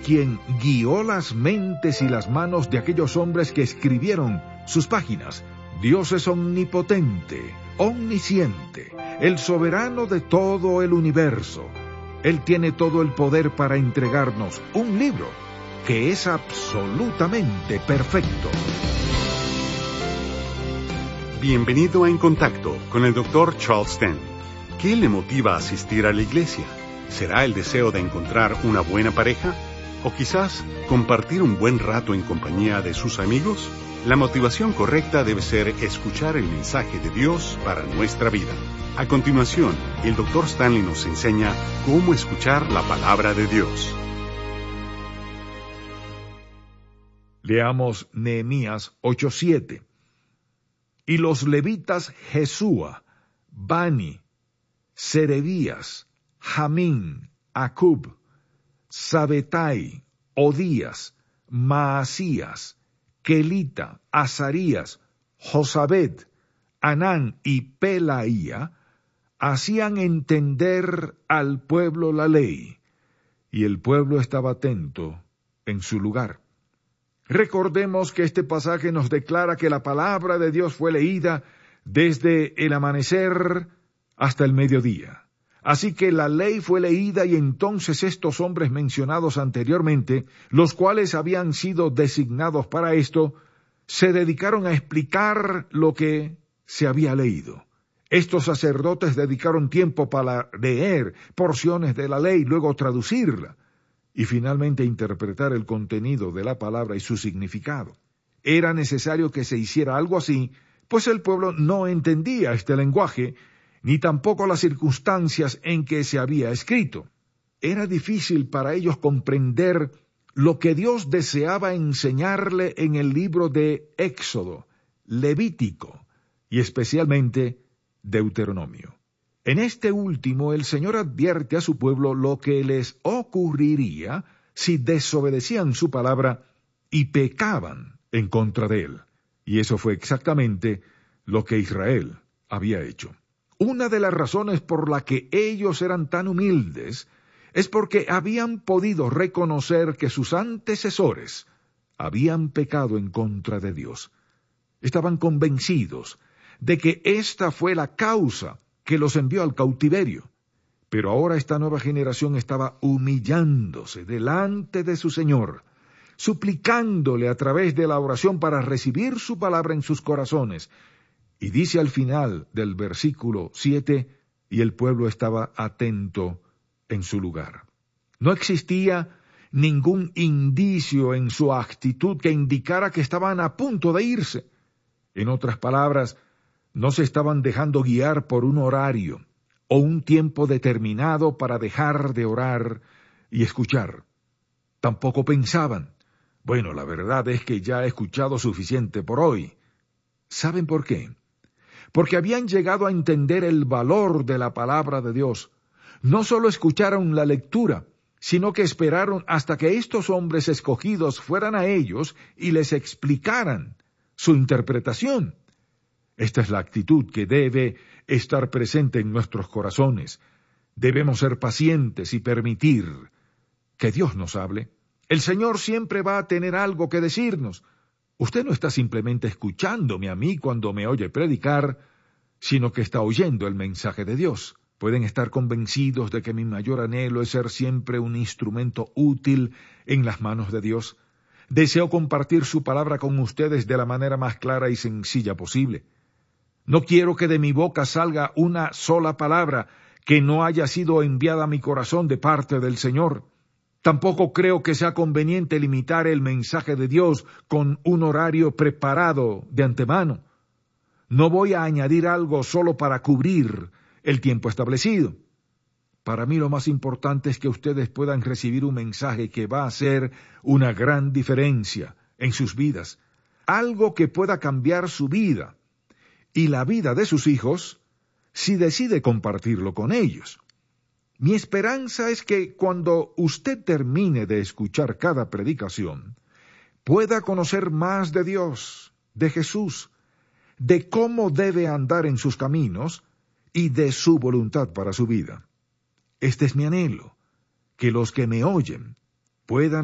quien guió las mentes y las manos de aquellos hombres que escribieron sus páginas. Dios es omnipotente, omnisciente, el soberano de todo el universo. Él tiene todo el poder para entregarnos un libro que es absolutamente perfecto. Bienvenido a En Contacto con el Dr. Charles Stanley. ¿Qué le motiva a asistir a la iglesia? ¿Será el deseo de encontrar una buena pareja? ¿O quizás compartir un buen rato en compañía de sus amigos? La motivación correcta debe ser escuchar el mensaje de Dios para nuestra vida. A continuación, el Dr. Stanley nos enseña cómo escuchar la palabra de Dios. Leamos Nehemías 8:7. Y los levitas Jesúa, Bani, Serebías, Jamín, Acub, Sabetai, Odías, Maasías, Kelita, Azarías, Josabed, Anán y Pelaía hacían entender al pueblo la ley, y el pueblo estaba atento en su lugar. Recordemos que este pasaje nos declara que la palabra de Dios fue leída desde el amanecer hasta el mediodía. Así que la ley fue leída y entonces estos hombres mencionados anteriormente, los cuales habían sido designados para esto, se dedicaron a explicar lo que se había leído. Estos sacerdotes dedicaron tiempo para leer porciones de la ley, luego traducirla y finalmente interpretar el contenido de la palabra y su significado. Era necesario que se hiciera algo así, pues el pueblo no entendía este lenguaje, ni tampoco las circunstancias en que se había escrito. Era difícil para ellos comprender lo que Dios deseaba enseñarle en el libro de Éxodo, Levítico y especialmente Deuteronomio. En este último, el Señor advierte a su pueblo lo que les ocurriría si desobedecían su palabra y pecaban en contra de él. Y eso fue exactamente lo que Israel había hecho. Una de las razones por la que ellos eran tan humildes es porque habían podido reconocer que sus antecesores habían pecado en contra de Dios. Estaban convencidos de que esta fue la causa que los envió al cautiverio. Pero ahora esta nueva generación estaba humillándose delante de su Señor, suplicándole a través de la oración para recibir su palabra en sus corazones. Y dice al final del versículo 7, y el pueblo estaba atento en su lugar. No existía ningún indicio en su actitud que indicara que estaban a punto de irse. En otras palabras, no se estaban dejando guiar por un horario o un tiempo determinado para dejar de orar y escuchar. Tampoco pensaban, bueno, la verdad es que ya he escuchado suficiente por hoy. ¿Saben por qué? Porque habían llegado a entender el valor de la palabra de Dios. No solo escucharon la lectura, sino que esperaron hasta que estos hombres escogidos fueran a ellos y les explicaran su interpretación. Esta es la actitud que debe estar presente en nuestros corazones. Debemos ser pacientes y permitir que Dios nos hable. El Señor siempre va a tener algo que decirnos. Usted no está simplemente escuchándome a mí cuando me oye predicar, sino que está oyendo el mensaje de Dios. Pueden estar convencidos de que mi mayor anhelo es ser siempre un instrumento útil en las manos de Dios. Deseo compartir su palabra con ustedes de la manera más clara y sencilla posible. No quiero que de mi boca salga una sola palabra que no haya sido enviada a mi corazón de parte del Señor. Tampoco creo que sea conveniente limitar el mensaje de Dios con un horario preparado de antemano. No voy a añadir algo solo para cubrir el tiempo establecido. Para mí lo más importante es que ustedes puedan recibir un mensaje que va a hacer una gran diferencia en sus vidas, algo que pueda cambiar su vida y la vida de sus hijos si decide compartirlo con ellos. Mi esperanza es que cuando usted termine de escuchar cada predicación, pueda conocer más de Dios, de Jesús, de cómo debe andar en sus caminos y de su voluntad para su vida. Este es mi anhelo, que los que me oyen puedan